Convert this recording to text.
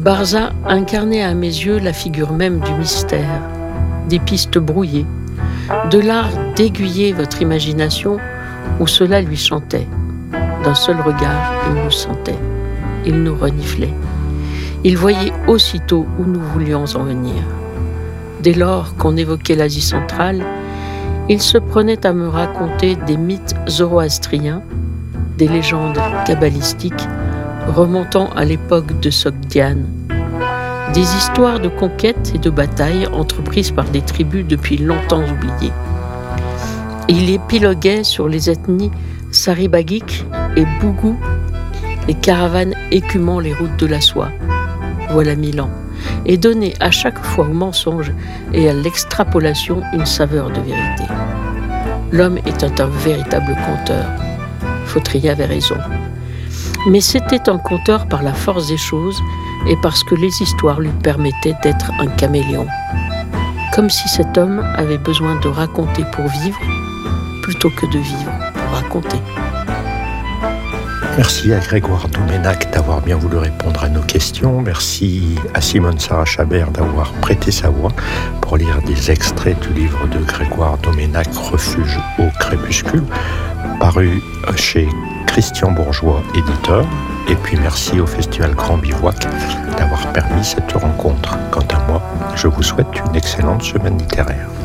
Barza incarnait à mes yeux la figure même du mystère, des pistes brouillées, de l'art d'aiguiller votre imagination où cela lui chantait. D'un seul regard, il nous sentait, il nous reniflait. Il voyait aussitôt où nous voulions en venir. Dès lors qu'on évoquait l'Asie centrale, il se prenait à me raconter des mythes zoroastriens, des légendes kabbalistiques remontant à l'époque de Sogdiane, des histoires de conquêtes et de batailles entreprises par des tribus depuis longtemps oubliées. Il épiloguait sur les ethnies Saribagik et Bougou, les caravanes écumant les routes de la soie, voilà 1000 ans, et donnait à chaque fois au mensonge et à l'extrapolation une saveur de vérité. L'homme était un véritable conteur. Fautrier avait raison. Mais c'était un conteur par la force des choses et parce que les histoires lui permettaient d'être un caméléon. Comme si cet homme avait besoin de raconter pour vivre plutôt que de vivre pour raconter. Merci à Grégoire Doménac d'avoir bien voulu répondre à nos questions. Merci à Simone Sarah Chabert d'avoir prêté sa voix pour lire des extraits du livre de Grégoire Doménac, Refuge au crépuscule, paru chez Christian Bourgeois, éditeur. Et puis merci au Festival Grand Bivouac d'avoir permis cette rencontre. Quant à moi, je vous souhaite une excellente semaine littéraire.